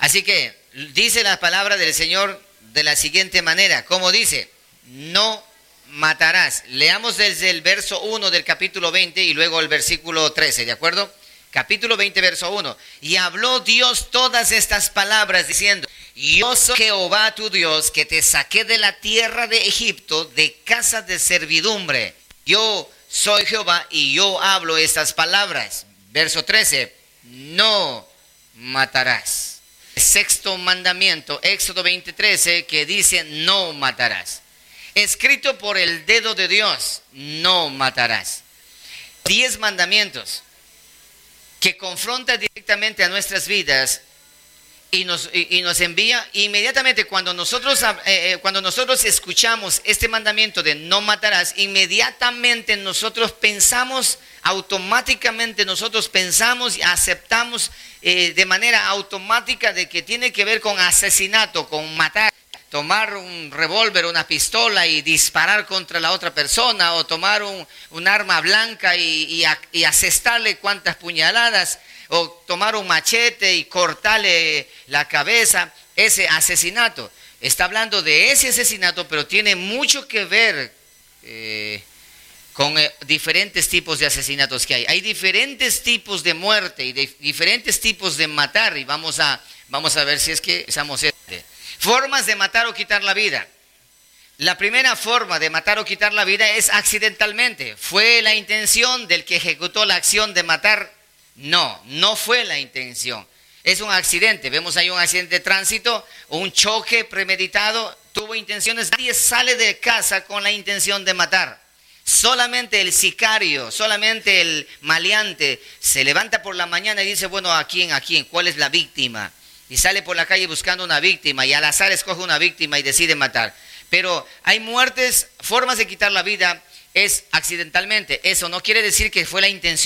Así que dice la palabra del Señor de la siguiente manera. ¿Cómo dice? No matarás. Leamos desde el verso 1 del capítulo 20 y luego el versículo 13, ¿de acuerdo? Capítulo 20, verso 1. Y habló Dios todas estas palabras diciendo: yo soy Jehová tu Dios, que te saqué de la tierra de Egipto, de casa de servidumbre. Yo soy Jehová y yo hablo estas palabras. Verso 13. No matarás. Sexto mandamiento, Éxodo 20:13, que dice: no matarás. Escrito por el dedo de Dios: no matarás. 10 mandamientos que confronta directamente a nuestras vidas y nos envía inmediatamente. Cuando nosotros escuchamos este mandamiento de no matarás, inmediatamente automáticamente nosotros pensamos y aceptamos de manera automática de que tiene que ver con asesinato, con matar. Tomar un revólver, una pistola y disparar contra la otra persona, o tomar un arma blanca y asestarle cuantas puñaladas, o tomar un machete y cortarle la cabeza. Ese asesinato. Está hablando de ese asesinato, pero tiene mucho que ver con diferentes tipos de asesinatos que hay. Hay diferentes tipos de muerte y diferentes tipos de matar, y vamos a ver si es que usamos este. Formas de matar o quitar la vida. La primera forma de matar o quitar la vida es accidentalmente. ¿Fue la intención del que ejecutó la acción de matar? No fue la intención. Es un accidente. Vemos ahí un accidente de tránsito, un choque premeditado, tuvo intenciones. Nadie sale de casa con la intención de matar. Solamente el sicario, solamente el maleante se levanta por la mañana y dice: bueno, ¿a quién? ¿Cuál es la víctima? Y sale por la calle buscando una víctima y al azar escoge una víctima y decide matar. Pero hay muertes, formas de quitar la vida es accidentalmente. Eso no quiere decir que fue la intención.